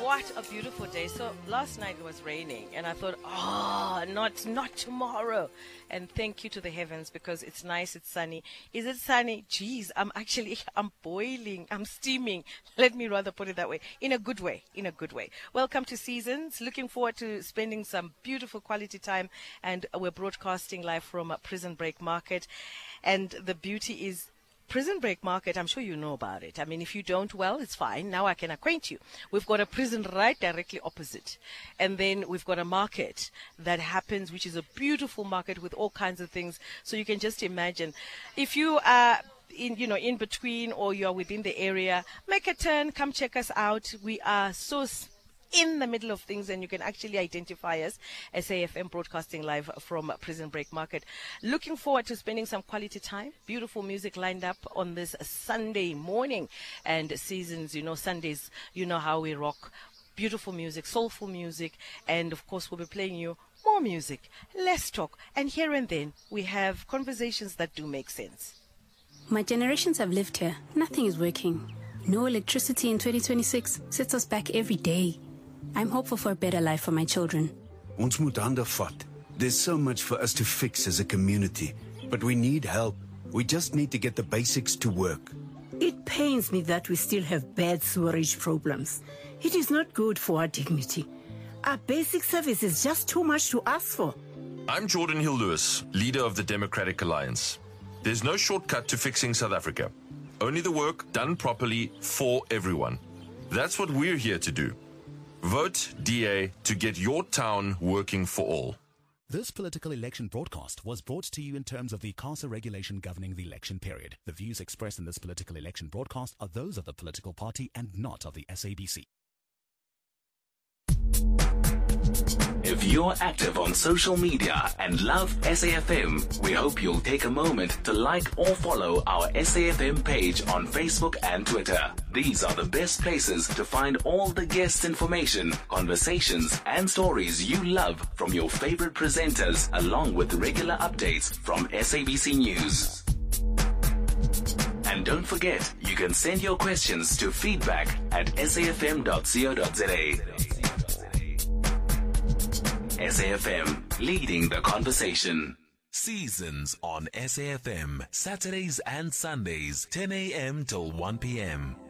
What a beautiful day. So last night it was raining and I thought, not tomorrow. And thank you to the heavens because it's nice, it's sunny. Is it sunny? Geez, I'm boiling, I'm steaming. Let me rather put it that way. In a good way. Welcome to Seasons. Looking forward to spending some beautiful quality time. And we're broadcasting live from Prison Break Market. And the beauty is, Prison Break Market, I'm sure you know about it. I mean, if you don't, well, it's fine. Now I can acquaint you. We've got a prison right directly opposite. And then we've got a market that happens, which is a beautiful market with all kinds of things. So you can just imagine. If you are in between or you are within the area, make a turn, come check us out. We are so in the middle of things, and you can actually identify us as SAFM broadcasting live from Prison Break Market. Looking forward to spending some quality time. Beautiful music lined up on this Sunday morning. And Seasons, Sundays, you know how we rock. Beautiful music, soulful music, and of course we'll be playing you more music, less talk, and here and then we have conversations that do make sense. My generations have lived here. Nothing is working. No electricity in 2026 sets us back every day. I'm hopeful for a better life for my children. Ons moet hande vat. There's so much for us to fix as a community, but we need help. We just need to get the basics to work. It pains me that we still have bad sewerage problems. It is not good for our dignity. Our basic service is just too much to ask for. I'm Jordan Hill-Lewis, leader of the Democratic Alliance. There's no shortcut to fixing South Africa. Only the work done properly for everyone. That's what we're here to do. Vote DA to get your town working for all. This political election broadcast was brought to you in terms of the CASA regulation governing the election period. The views expressed in this political election broadcast are those of the political party and not of the SABC. If you're active on social media and love SAFM, we hope you'll take a moment to like or follow our SAFM page on Facebook and Twitter. These are the best places to find all the guest information, conversations, and stories you love from your favorite presenters, along with regular updates from SABC News. And don't forget, you can send your questions to feedback@safm.co.za. SAFM, leading the conversation. Seasons on SAFM, Saturdays and Sundays, 10 a.m. till 1 p.m.